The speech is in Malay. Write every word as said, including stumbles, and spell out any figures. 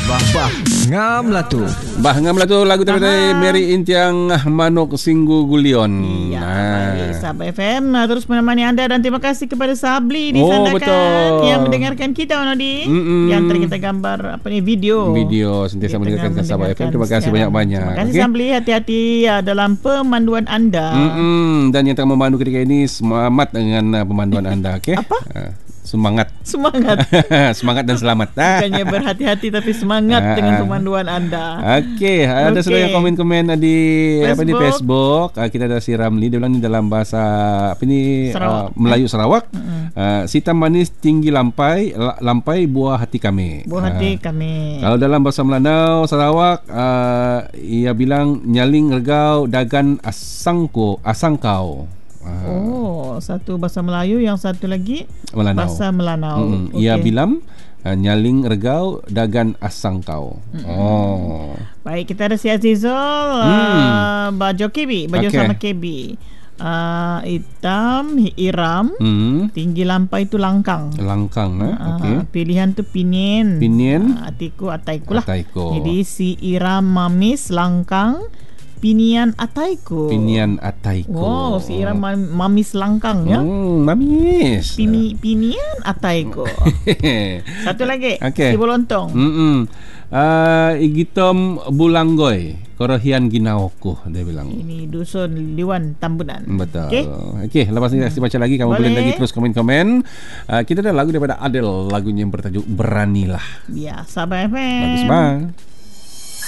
Bah bah ngam lah tu. Bah ngam lah tu lagu daripada Mary Intiang Manuk Singgu Gulion. Ya, baik. Sahabat F M terus menemani anda dan terima kasih kepada Sabli di Oh, sana betul. kan yang mendengarkan kita Onodi. Yang antara kita gambar apa ni video. Video sentiasa mendengarkan sahabat F M. Terima kasih banyak-banyak. Terima kasih okay? Sabli, hati-hati ya, dalam pemanduan anda. Mm-mm. Dan yang tengah memandu ketika ini semangat dengan uh, pemanduan anda, okey? Apa? Uh, semangat. Semangat. Semangat dan selamat. Bukannya berhati-hati tapi semangat Ah, dengan ah. pemanduan anda. Okey, ada Okey. sudah yang komen-komen di Facebook. apa ni Facebook. Uh, kita ada si Ramli, dia bilang ni dalam bahasa apa ni Sarawak. uh, Melayu Sarawak. Mm-hmm. Uh, sitam manis tinggi lampai, la- lampai buah hati kami. Buah hati Uh, kami. Kalau dalam bahasa Melanau Sarawak, uh, ia bilang nyaling regau dagan asangko, asangkau. Uh, Oh, satu bahasa Melayu, yang satu lagi Melanau. bahasa Melanau. Mm, Okey. Ia bilang uh, nyaling regau dagan asangkau. Mm-hmm. Oh. Baik, kita ada si Azizul, Hmm. uh, baju K B, baju Okey. sama K B. Uh, hitam, iram, Hmm. tinggi lampai itu langkang. Langkang eh. Uh, Okey. Pilihan tu pinin. Pinin. Uh, atiku ataiku lah. Ataiku. Jadi si iram mamis langkang, pinian ataiku. Pinian ataiku. Wow, si iram mam- mamis langkang ya. Hmm, mamis. Pini, pinian ataiku. Satu lagi, Okey. si bolontong. Hmm. Uh, igitom bulanggoy, korohian ginaoku, dia bilang. Ini dusun Liwan Tambunan. Betul. Okey. Okey, lepas ni kita baca lagi, kamu boleh, Boleh. lagi terus komen-komen. Uh, kita ada lagu daripada Adele, lagunya yang bertajuk Beranilah. Ya, sahabat F M. Bagus banget.